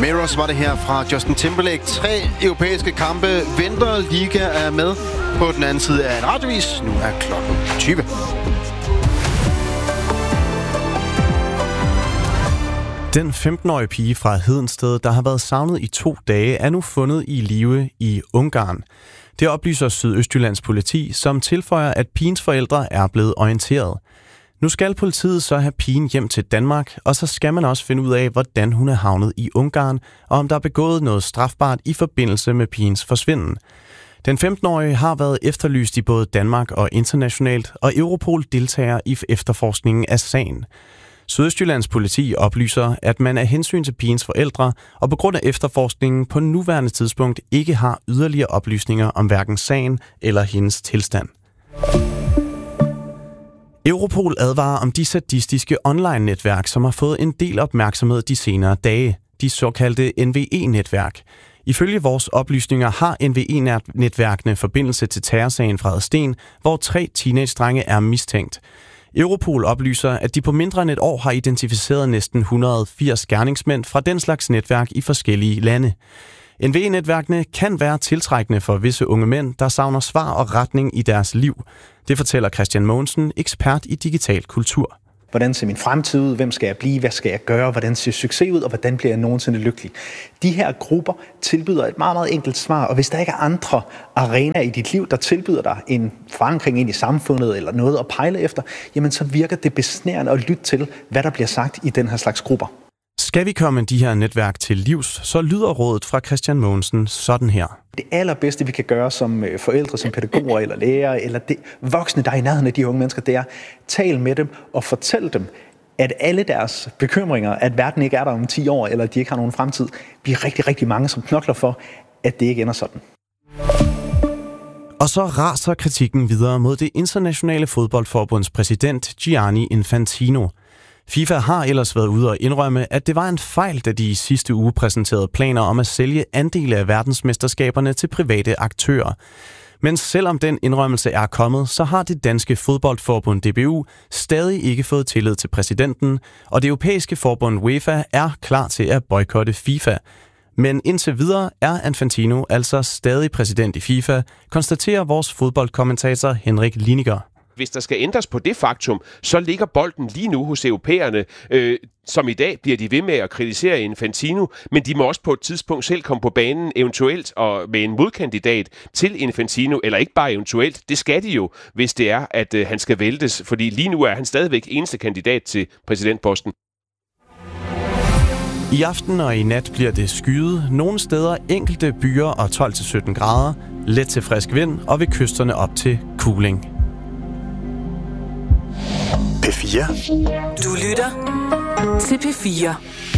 Mirrors var det her fra Justin Timberlake. 3 europæiske kampe venter. Liga er med på den anden side af en radiovis. Nu er klokken 20. Den 15-årige pige fra Hedensted, der har været savnet i 2 dage, er nu fundet i live i Ungarn. Det oplyser Sydøstjyllands politi, som tilføjer, at pigens forældre er blevet orienteret. Nu skal politiet så have pigen hjem til Danmark, og så skal man også finde ud af, hvordan hun er havnet i Ungarn, og om der er begået noget strafbart i forbindelse med pigens forsvinden. Den 15-årige har været efterlyst i både Danmark og internationalt, og Europol deltager i efterforskningen af sagen. Sydøstjyllands politi oplyser, at man af hensyn til pigens forældre og på grund af efterforskningen på nuværende tidspunkt ikke har yderligere oplysninger om hverken sagen eller hendes tilstand. Europol advarer om de sadistiske online-netværk, som har fået en del opmærksomhed de senere dage, de såkaldte NVE-netværk. Ifølge vores oplysninger har NVE-netværkene forbindelse til terrorsagen fra Hadsten, hvor 3 teenage-drenge er mistænkt. Europol oplyser, at de på mindre end et år har identificeret næsten 180 gerningsmænd fra den slags netværk i forskellige lande. NVE-netværkene kan være tiltrækkende for visse unge mænd, der savner svar og retning i deres liv. Det fortæller Christian Mogensen, ekspert i digital kultur. Hvordan ser min fremtid ud? Hvem skal jeg blive? Hvad skal jeg gøre? Hvordan ser succes ud? Og hvordan bliver jeg nogensinde lykkelig? De her grupper tilbyder et meget, meget enkelt svar. Og hvis der ikke er andre arenaer i dit liv, der tilbyder dig en forankring ind i samfundet eller noget at pejle efter, jamen så virker det besnærende at lytte til, hvad der bliver sagt i den her slags grupper. Skal vi komme de her netværk til livs, så lyder rådet fra Christian Mogensen sådan her. Det allerbedste, vi kan gøre som forældre, som pædagoger eller lærere, eller det voksne, der er i nærheden af de unge mennesker, det er, tal med dem og fortæl dem, at alle deres bekymringer, at verden ikke er der om 10 år, eller at de ikke har nogen fremtid, vi er rigtig, rigtig mange, som knokler for, at det ikke ender sådan. Og så raser kritikken videre mod det internationale fodboldforbunds præsident Gianni Infantino. FIFA har ellers været ude og indrømme, at det var en fejl, da de i sidste uge præsenterede planer om at sælge andele af verdensmesterskaberne til private aktører. Men selvom den indrømmelse er kommet, så har det danske fodboldforbund DBU stadig ikke fået tillid til præsidenten, og det europæiske forbund UEFA er klar til at boykotte FIFA. Men indtil videre er Infantino altså stadig præsident i FIFA, konstaterer vores fodboldkommentator Henrik Liniger. Hvis der skal ændres på det faktum, så ligger bolden lige nu hos europæerne. Som i dag bliver de ved med at kritisere Infantino, men de må også på et tidspunkt selv komme på banen, eventuelt og med en modkandidat til Infantino, eller ikke bare eventuelt. Det skal de jo, hvis det er, at han skal væltes, fordi lige nu er han stadigvæk eneste kandidat til præsidentposten. I aften og i nat bliver det skyet. Nogle steder enkelte byer og 12-17 grader, let til frisk vind og ved kysterne op til kuling. P4. Du lytter til P4.